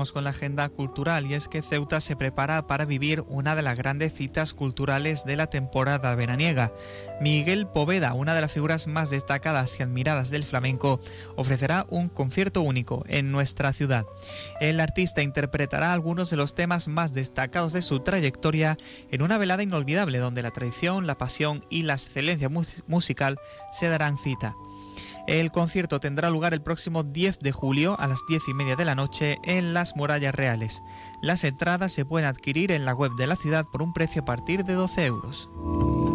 Vamos con la agenda cultural y es que Ceuta se prepara para vivir una de las grandes citas culturales de la temporada veraniega. Miguel Poveda, una de las figuras más destacadas y admiradas del flamenco, ofrecerá un concierto único en nuestra ciudad. El artista interpretará algunos de los temas más destacados de su trayectoria en una velada inolvidable donde la tradición, la pasión y la excelencia musical se darán cita. El concierto tendrá lugar el próximo 10 de julio a las 10:30 de la noche en las Murallas Reales. Las entradas se pueden adquirir en la web de la ciudad por un precio a partir de 12 euros.